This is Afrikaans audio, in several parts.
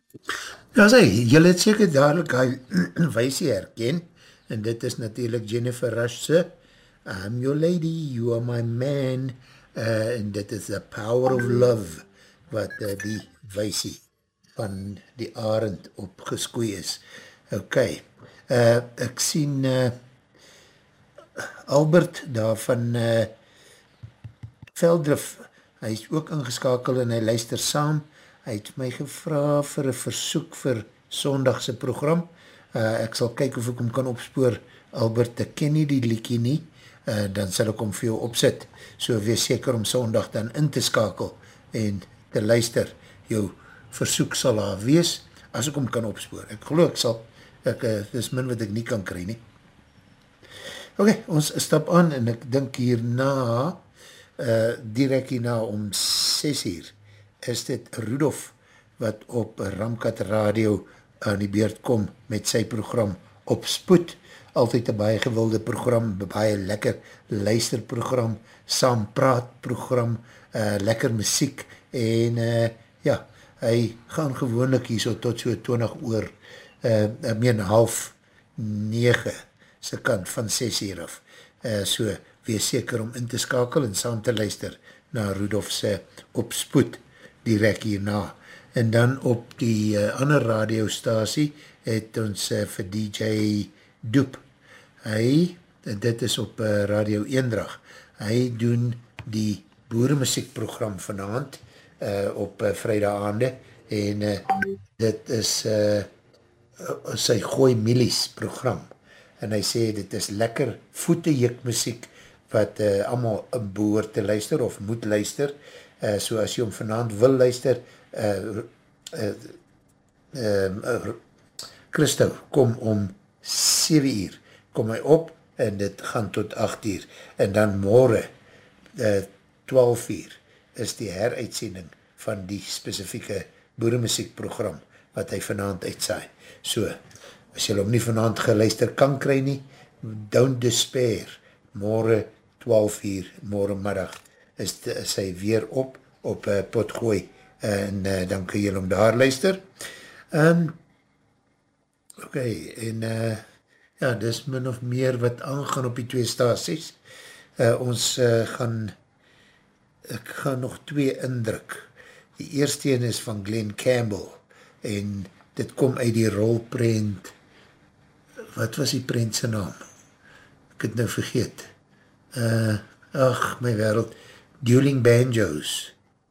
Ja, sê, jylle het seker dadelijk hy wysie herken, en dit is natuurlijk Jennifer Rush se I'm your lady, you are my man, en dit is the power of love, wat die wysie van die arend opgeskoei is. Ok, ek sien Albert daar van Veldrif, hy is ook ingeskakel en hy luister saam. Hy het my gevra vir een versoek vir sondagse program. Ek sal kyk of ek hom kan opspoor. Albert, ek ken nie die liekie nie, dan sal ek hom vir jou opsit. So wees seker om sondag dan in te skakel en te luister. Jou versoek sal daar wees, as ek hom kan opspoor. Ek geloof ek sal, dit is min wat ek nie kan kry nie. Ok, ons stap aan en ek dink hierna, direct hierna om 6 uur, is dit Rudolf, wat op Ramkat Radio aan die beurt kom met sy program Op Spoed, altyd een baie gewilde program, baie lekker luisterprogram, saam praat program, lekker muziek, en ja, hy gaan gewoonlik hier so tot so 20 oor, half 9, sy kant van 6 uur af, so wees seker om in te skakel en saam te luister na Rudolf se Op Spoed, direct hierna. En dan op die ander radiostasie het ons vir DJ Doep. Hy, dit is op Radio Eendrag, hy doen die boeremuziekprogram vanavond op vrydaande en dit is sy Gooi Milies program. En hy sê dit is lekker voetejuk muziek wat allemaal behoort te luister of moet luister. So as jy hom vanavond wil luister, Christo kom om 7 uur, kom hy op en dit gaan tot 8 uur. En dan morgen, 12 uur, is die heruitsending van die spesifieke boeremuziekprogram wat hy vanavond uitsaai. So, as jy hom nie vanavond geluister kan kry nie, don't despair, morgen 12 uur, morgen middag, is hy weer op Potgooi, en dan kan jy hom daar luister. Ok, en ja, dis min of meer wat aangaan op die 2 stasies. Ons ek gaan nog 2 indruk. Die eerste een is van Glenn Campbell, en dit kom uit die rolprent, wat was die prent sy naam? Ek het nou vergeet. Ach, my wereld, Dueling Banjos.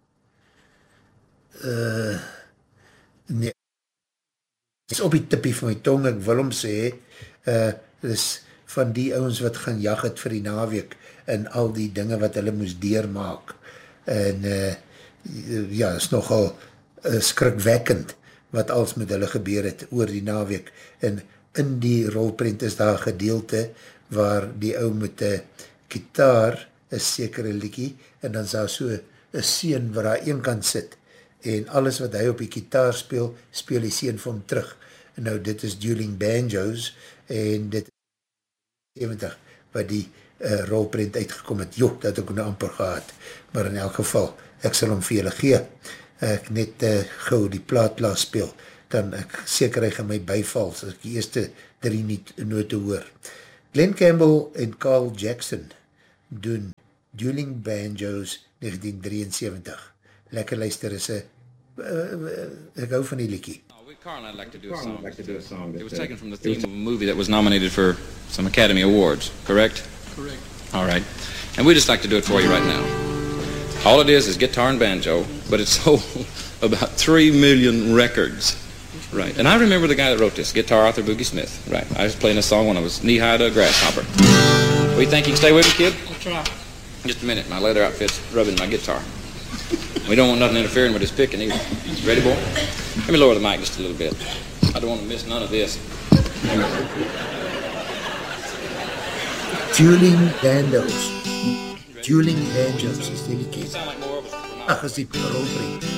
Nee, is op die tippie van my tong, ek wil hom sê, is van die ouens wat gaan jag het vir die naweek, en al die dinge wat hulle moes deurmaak, en ja, is nogal skrikwekkend, wat als met hulle gebeur het, oor die naweek, en in die rolprent is daar gedeelte, waar die ou met die gitaar, is sekere liekie, en dan is daar so een seun waar daar een kant sit, en alles wat hy op die gitaar speel, speel die seun vir hom terug. En nou, dit is Dueling Banjos, en dit is 70, wat die rolprent uitgekom het. Jo, dat ek nou amper gehad. Maar in elk geval, ek sal hom vir julle gee. Ek net gauw die plaat laat speel, dan ek seker hy gaan my byval, as ek die eerste 3 note hoor. Glenn Campbell en Carl Jackson doen Dueling Banjos 1973. Lekker luister is ek hou van die liekie. Carl, I'd like to do a song. It was taken from the theme of a movie that was nominated for some Academy Awards, correct? Correct. All right. And we'd just like to do it for you right now. All it is guitar and banjo, but it's sold about 3 million records. Right. And I remember the guy that wrote this, guitar Arthur Boogie Smith. Right. I was playing this song when I was knee-high to a grasshopper. What do you think? You can stay with me, kid? I'll try. Just a minute. My leather outfit's rubbing my guitar. We don't want nothing interfering with his picking either. Ready, boy? Let me lower the mic just a little bit. I don't want to miss none of this. Dueling Banjos. Dueling Banjos is die liekie. Ach, is die rolprent.